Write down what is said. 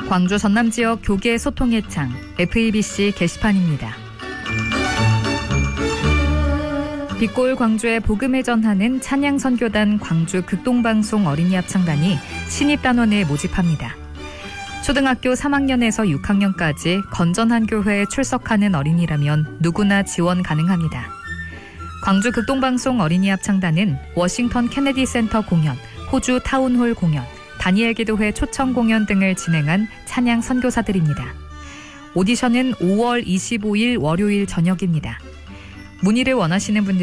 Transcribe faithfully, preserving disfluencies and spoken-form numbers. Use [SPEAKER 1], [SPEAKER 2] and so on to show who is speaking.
[SPEAKER 1] 광주 전남 지역 교계 소통의 창 에프이비씨 게시판입니다. 빛골 광주의 복음을 전하는 찬양 선교단 광주 극동방송 어린이 합창단이 신입 단원을 모집합니다. 초등학교 삼 학년에서 육 학년까지 건전한 교회에 출석하는 어린이라면 누구나 지원 가능합니다. 광주 극동방송 어린이 합창단은 워싱턴 케네디 센터 공연, 호주 타운홀 공연, 다니엘 기도회 초청 공연 등을 진행한 찬양 선교사들입니다. 오디션은 오월 이십오일 월요일 저녁입니다. 문의를 원하시는 분들